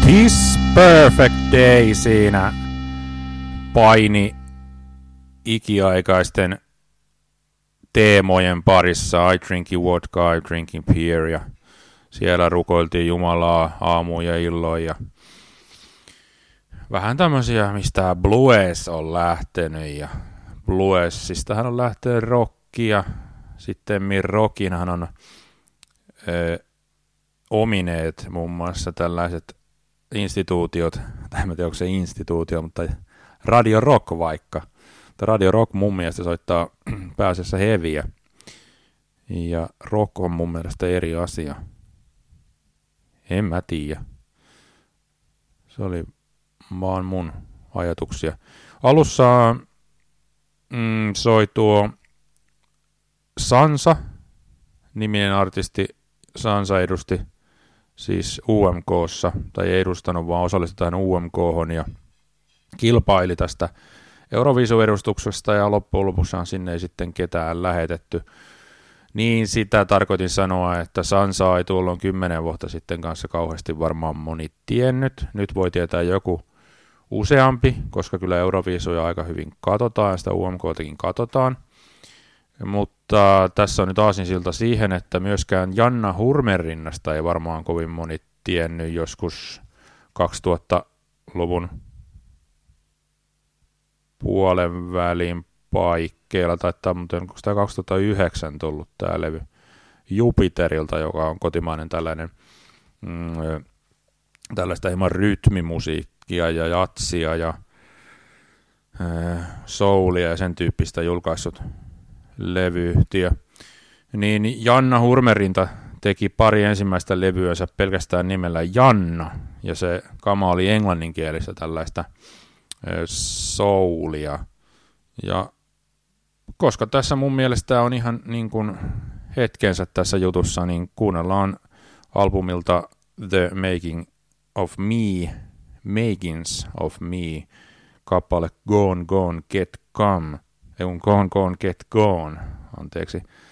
This Perfect Day siinä paini ikiaikaisten teemojen parissa. I drinking vodka, I drinking beer, ja siellä rukoiltiin Jumalaa aamuun ja illoin ja vähän tämmöisiä, mistä blues on lähtenyt, ja bluesistahan on lähtenyt rocki, ja sitten rockinhan on omineet muun muassa tällaiset instituutiot, tai en tiedä onko se instituutio, mutta Radio Rock vaikka. Radio Rock mun mielestä soittaa pääasiassa heavyä, ja rock on mun mielestä eri asia. En mä tiedä. Se oli vaan mun ajatuksia. Alussa soi tuo Sansa-niminen artisti. Sansa edusti siis UMK:ssa, tai ei edustanut, vaan osallistetaan UMK:hon ja kilpaili tästä Euroviisu-edustuksesta, ja loppujen lopussaan sinne ei sitten ketään lähetetty. Niin sitä tarkoitin sanoa, että Sansaa ei tuolloin 10 vuotta sitten kanssa kauheasti varmaan moni tiennyt. Nyt voi tietää joku useampi, koska kyllä Euroviisuja aika hyvin katsotaan, ja sitä UMK:takin katsotaan. Mutta tässä on nyt aasinsilta siihen, että myöskään Janna Hurmerinnasta ei varmaan kovin moni tiennyt joskus 2000-luvun puolen välin paikkeilla, tai onko tämä 2009 tullut tämä levy Jupiterilta, joka on kotimainen tällaista hieman rytmimusiikkia ja jatsia ja soulia ja sen tyyppistä julkaissut levyyhtiö. Niin Janna Hurmerinta teki pari ensimmäistä levyänsä pelkästään nimellä Janna, ja se kama oli englanninkielistä tällaista soulia. Ja koska tässä mun mielestä on ihan niin kuin hetkensä tässä jutussa, niin kuunnellaan albumilta The Makings of Me, kappale Gone Gone Get Come, Gone Gone Get Gone, anteeksi.